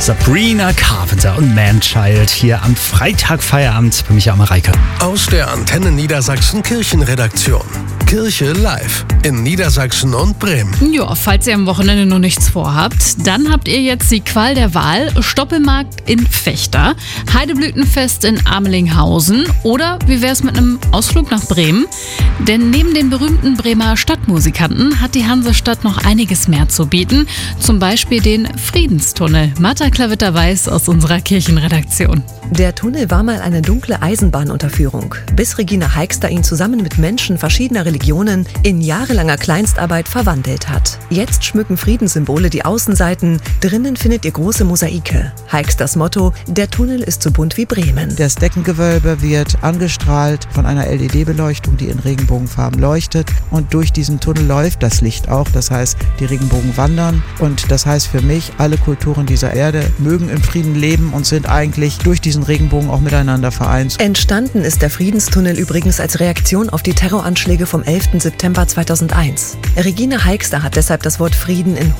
Sabrina Carpenter und Manchild hier am Freitag Feierabend bei Michael Mareike. Aus der Antenne Niedersachsen Kirchenredaktion. Kirche live in Niedersachsen und Bremen. Ja, falls ihr am Wochenende noch nichts vorhabt, dann habt ihr jetzt die Qual der Wahl. Stoppelmarkt in Vechta, Heideblütenfest in Amelinghausen oder wie wär's mit einem Ausflug nach Bremen? Denn neben den berühmten Bremer Stadtmusikanten hat die Hansestadt noch einiges mehr zu bieten. Zum Beispiel den Friedenstunnel. Martha Klavitter-Weiß aus unserer Kirchenredaktion. Der Tunnel war mal eine dunkle Eisenbahnunterführung, bis Regina Heixter ihn zusammen mit Menschen verschiedener Religionen in jahrelanger Kleinstarbeit verwandelt hat. Jetzt schmücken Friedenssymbole die Außenseiten, drinnen findet ihr große Mosaike. Heixters Motto: Der Tunnel ist so bunt wie Bremen. Das Deckengewölbe wird angestrahlt von einer LED-Beleuchtung, die in Regenbogenfarben leuchtet, und durch diesen Tunnel läuft das Licht auch, das heißt, die Regenbogen wandern, und das heißt für mich, alle Kulturen dieser Erde mögen im Frieden leben und sind eigentlich durch diesen Regenbogen auch miteinander vereint. Entstanden ist der Friedenstunnel übrigens als Reaktion auf die Terroranschläge vom 11. September 2001. Regina Heixter hat deshalb das Wort Frieden in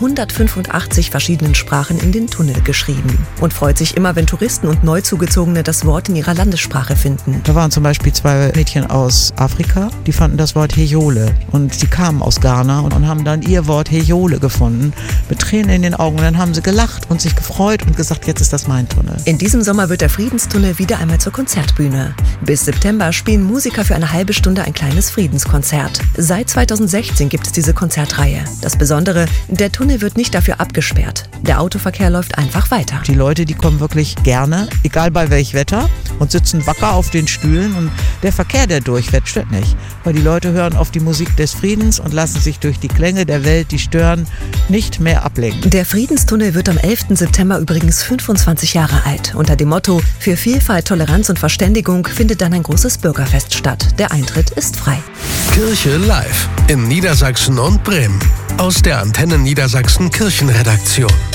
185 verschiedenen Sprachen in den Tunnel geschrieben und freut sich immer, wenn Touristen und Neuzugezogene das Wort in ihrer Landessprache finden. Da waren zum Beispiel 2 Mädchen aus Afrika, die fanden das Wort Hejole, und sie kamen aus Ghana und haben dann ihr Wort Hejole gefunden, mit Tränen in den Augen, und dann haben sie gelacht und sich gefreut und gesagt, jetzt ist das mein Tunnel. In diesem Sommer wird der Friedenstunnel wieder einmal zur Konzertbühne. Bis September spielen Musiker für eine halbe Stunde ein kleines Friedenskonzert. Seit 2016 gibt es diese Konzertreihe. Das Besondere: Der Tunnel wird nicht dafür abgesperrt. Der Autoverkehr läuft einfach weiter. Die Leute, die kommen wirklich gerne, egal bei welchem Wetter, und sitzen wacker auf den Stühlen, und der Verkehr, der durchfährt, stört nicht. Weil die Leute hören auf die Musik des Friedens und lassen sich durch die Klänge der Welt, die stören, nicht mehr ablenken. Der Friedenstunnel wird am 11. September übrigens 25 Jahre alt. Unter dem Motto: Für Vielfalt, Toleranz und Verständigung findet dann ein großes Bürgerfest statt. Der Eintritt ist frei. Kirche live in Niedersachsen und Bremen. Aus der Antenne Niedersachsen Kirchenredaktion.